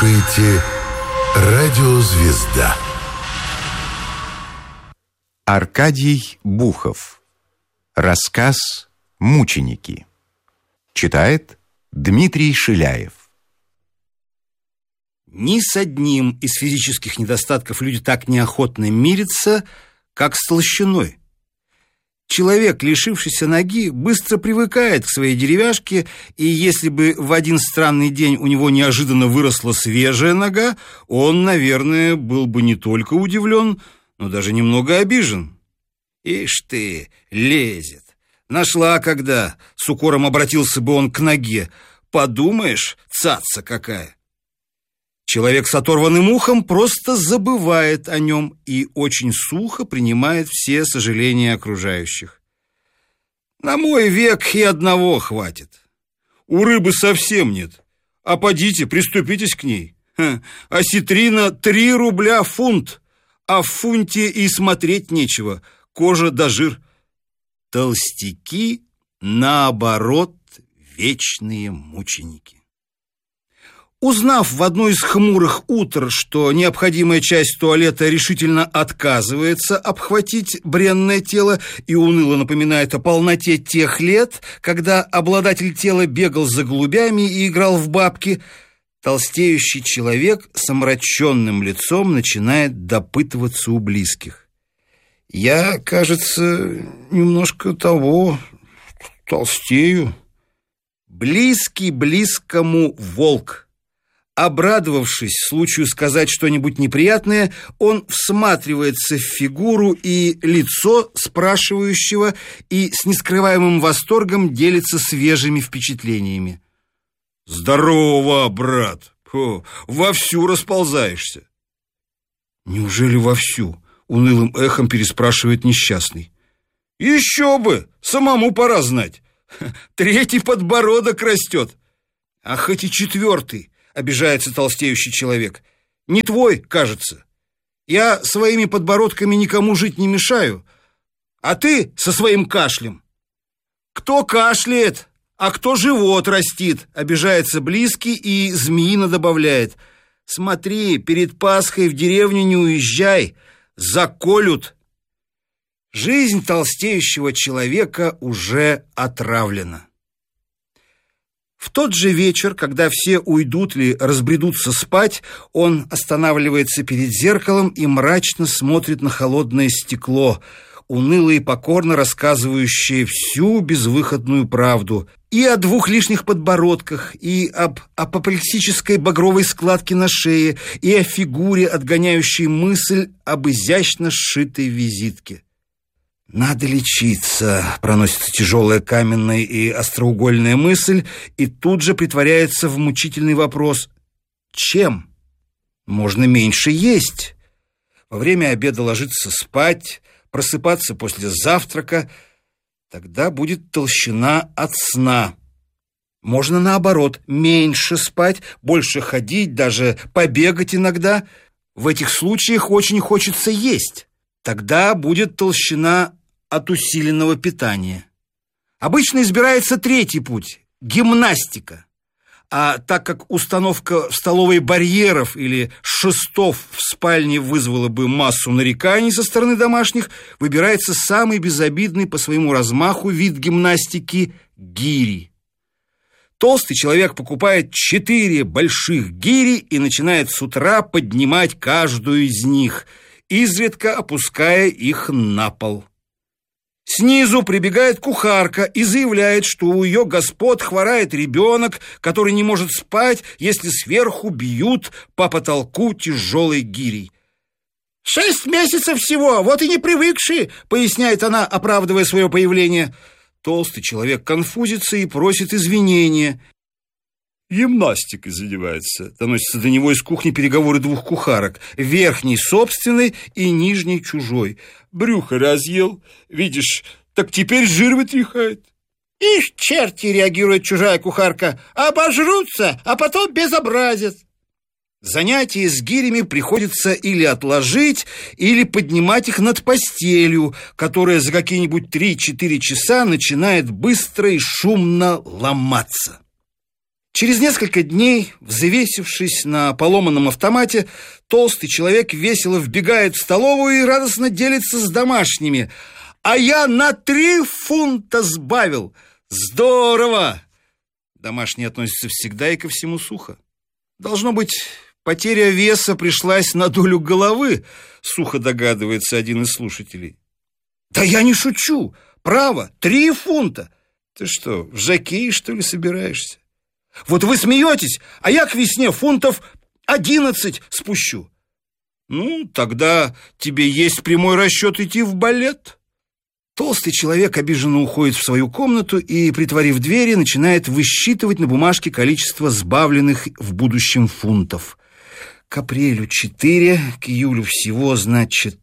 Радиозвезда. Аркадий Бухов. Рассказ «Мученики». Читает Дмитрий Шиляев. Ни с одним из физических недостатков люди так неохотно мирятся, как с толщиной. Человек, лишившийся ноги, быстро привыкает к своей деревяшке, и если бы в один странный день у него неожиданно выросла свежая нога, он, наверное, был бы не только удивлен, но даже немного обижен. «Ишь ты, лезет! Нашла когда!» — с укором обратился бы он к ноге. «Подумаешь, цаца какая!» Человек с оторванным ухом просто забывает о нем и очень сухо принимает все сожаления окружающих. На мой век и одного хватит. У рыбы совсем нет. А подите, приступитесь к ней. Осетрина 3 рубля фунт, а в фунте и смотреть нечего. Кожа да жир. Толстяки, наоборот, вечные мученики. Узнав в одно из хмурых утр, что необходимая часть туалета решительно отказывается обхватить бренное тело и уныло напоминает о полноте тех лет, когда обладатель тела бегал за голубями и играл в бабки, толстеющий человек с омраченным лицом начинает допытываться у близких. «Я, кажется, немножко толстею». Близкий близкому волк. Обрадовавшись случаю сказать что-нибудь неприятное, он всматривается в фигуру и лицо спрашивающего и с нескрываемым восторгом делится свежими впечатлениями. «Здорово, брат! Вовсю расползаешься!» «Неужели вовсю?» — унылым эхом переспрашивает несчастный. «Еще бы! Самому пора знать! 3-й подбородок растет! А хоть и 4-й!» — обижается толстеющий человек. «Не твой, кажется. Я своими подбородками никому жить не мешаю, а ты со своим кашлем». «Кто кашляет, а кто живот растит?» — обижается близкий и змеино добавляет. «Смотри, перед Пасхой в деревню не уезжай, заколют». Жизнь толстеющего человека уже отравлена. В тот же вечер, когда все уйдут или разбредутся спать, он останавливается перед зеркалом и мрачно смотрит на холодное стекло, уныло и покорно рассказывающее всю безвыходную правду и о 2 лишних подбородках, и об апоплексической багровой складке на шее, и о фигуре, отгоняющей мысль об изящно сшитой визитке. «Надо лечиться», — проносится тяжелая каменная и остроугольная мысль, и тут же притворяется в мучительный вопрос: чем? Можно меньше есть, во время обеда ложиться спать, просыпаться после завтрака, тогда будет толщина от сна. Можно, наоборот, меньше спать, больше ходить, даже побегать иногда. В этих случаях очень хочется есть, тогда будет толщина от усиленного питания. Обычно избирается 3-й путь – гимнастика. А так как установка в столовой барьеров или шестов в спальне вызвала бы массу нареканий со стороны домашних, выбирается самый безобидный по своему размаху вид гимнастики – гири. Толстый человек покупает 4 больших гири и начинает с утра поднимать каждую из них, изредка опуская их на пол. Снизу прибегает кухарка и заявляет, что у ее господ хворает ребенок, который не может спать, если сверху бьют по потолку тяжелой гирей. 6 месяцев всего, вот и не привыкшие, поясняет она, оправдывая свое появление. Толстый человек конфузится и просит извинения. «Гимнастикой занимается», — доносится до него из кухни переговоры 2 кухарок, верхней собственной и нижней чужой. «Брюхо разъел, видишь, так теперь жир вытряхает». «Ишь, черти!» — реагирует чужая кухарка. «Обожрутся, а потом безобразят». Занятия с гирями приходится или отложить, или поднимать их над постелью, которая за какие-нибудь 3-4 часа начинает быстро и шумно ломаться. Через несколько дней, взвесившись на поломанном автомате, толстый человек весело вбегает в столовую и радостно делится с домашними. «А я на 3 фунта сбавил! Здорово!» Домашние относятся всегда и ко всему сухо. Должно быть, потеря веса пришлась на долю головы, сухо догадывается один из слушателей. «Да я не шучу! Право, 3 фунта! Ты что, в жокеи, что ли, собираешься? Вот вы смеетесь, а я к весне фунтов 11 спущу. Ну, тогда тебе есть прямой расчет идти в балет». Толстый человек обиженно уходит в свою комнату и, притворив двери, начинает высчитывать на бумажке количество сбавленных в будущем фунтов. К апрелю 4, к июлю всего, значит,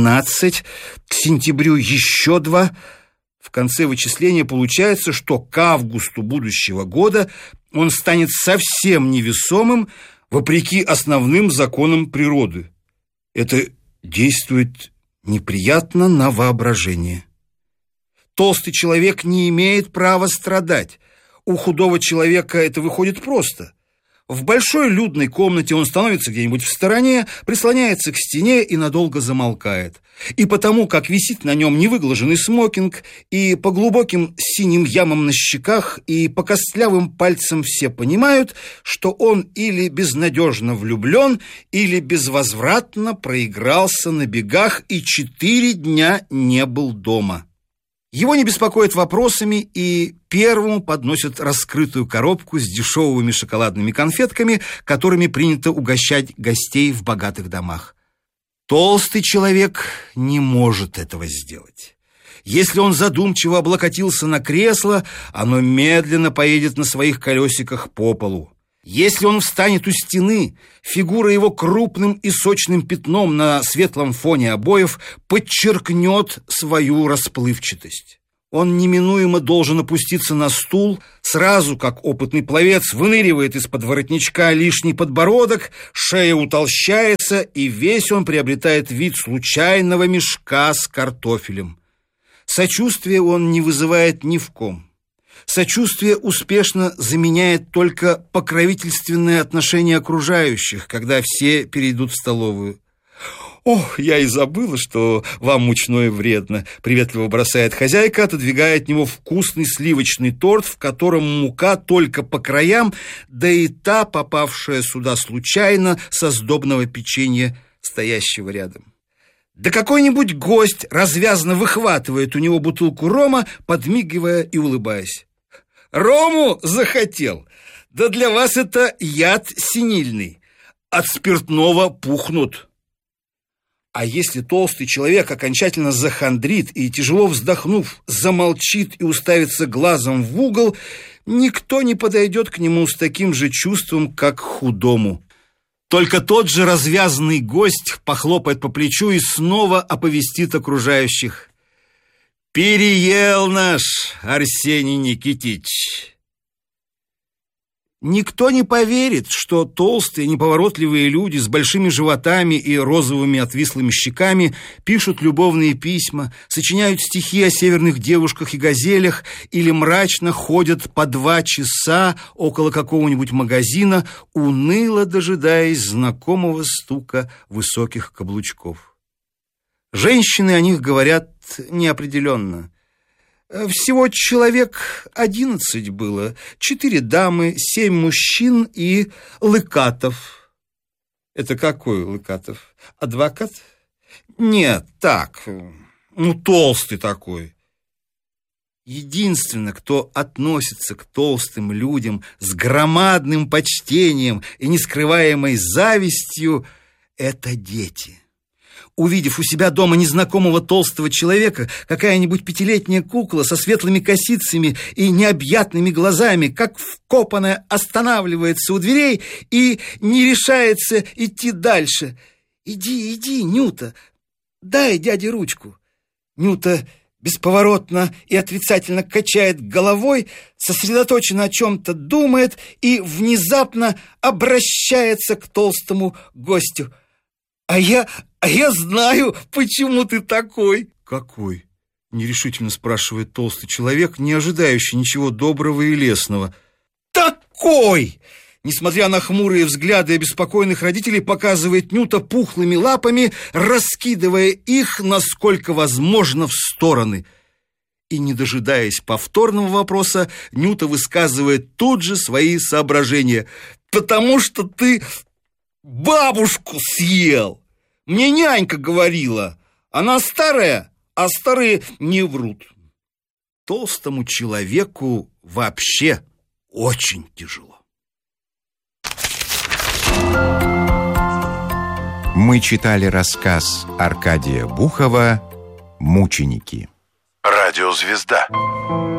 13, к сентябрю еще 2. В конце вычисления получается, что к августу будущего года он станет совсем невесомым, вопреки основным законам природы. Это действует неприятно на воображение. Толстый человек не имеет права страдать. У худого человека это выходит просто. В большой людной комнате он становится где-нибудь в стороне, прислоняется к стене и надолго замолкает. И потому, как висит на нем невыглаженный смокинг, и по глубоким синим ямам на щеках, и по костлявым пальцам все понимают, что он или безнадежно влюблен, или безвозвратно проигрался на бегах и 4 дня не был дома. Его не беспокоят вопросами, и первому подносят раскрытую коробку с дешевыми шоколадными конфетками, которыми принято угощать гостей в богатых домах. Толстый человек не может этого сделать. Если он задумчиво облокотился на кресло, оно медленно поедет на своих колесиках по полу. Если он встанет у стены, фигура его крупным и сочным пятном на светлом фоне обоев подчеркнет свою расплывчатость. Он неминуемо должен опуститься на стул, сразу как опытный пловец выныривает из-под воротничка лишний подбородок, шея утолщается, и весь он приобретает вид случайного мешка с картофелем. Сочувствия он не вызывает ни в ком. Сочувствие успешно заменяет только покровительственное отношение окружающих, когда все перейдут в столовую. «Ох, я и забыла, что вам мучное вредно», — приветливо бросает хозяйка, отодвигая от него вкусный сливочный торт, в котором мука только по краям, да и та, попавшая сюда случайно, со сдобного печенья, стоящего рядом. Да какой-нибудь гость развязно выхватывает у него бутылку рома, подмигивая и улыбаясь. «Рому захотел? Да для вас это яд синильный. От спиртного пухнут». А если толстый человек окончательно захандрит и, тяжело вздохнув, замолчит и уставится глазом в угол, никто не подойдет к нему с таким же чувством, как к худому. Только тот же развязанный гость похлопает по плечу и снова оповестит окружающих: «Переел наш Арсений Никитич». Никто не поверит, что толстые, неповоротливые люди с большими животами и розовыми отвислыми щеками пишут любовные письма, сочиняют стихи о северных девушках и газелях или мрачно ходят по 2 часа около какого-нибудь магазина, уныло дожидаясь знакомого стука высоких каблучков. Женщины о них говорят неопределенно. Всего человек 11 было, 4 дамы, 7 мужчин и Лыкатов. Это какой Лыкатов? Адвокат? Нет, так, толстый такой. Единственное, кто относится к толстым людям с громадным почтением и нескрываемой завистью, это дети. Увидев у себя дома незнакомого толстого человека, какая-нибудь 5-летняя кукла со светлыми косицами и необъятными глазами, как вкопанная, останавливается у дверей и не решается идти дальше. «Иди, Нюта, дай дяде ручку». Нюта бесповоротно и отрицательно качает головой, сосредоточенно о чем-то думает и внезапно обращается к толстому гостю. «А я знаю, почему ты такой». «Какой?» — нерешительно спрашивает толстый человек, не ожидающий ничего доброго и лестного. такой!» Несмотря на хмурые взгляды обеспокоенных родителей, показывает Нюта пухлыми лапами, раскидывая их, насколько возможно, в стороны. И, не дожидаясь повторного вопроса, Нюта высказывает тут же свои соображения. «Потому что ты бабушку съел! Мне нянька говорила, она старая, а старые не врут». Толстому человеку вообще очень тяжело. Мы читали рассказ Аркадия Бухова «Мученики». Радиозвезда.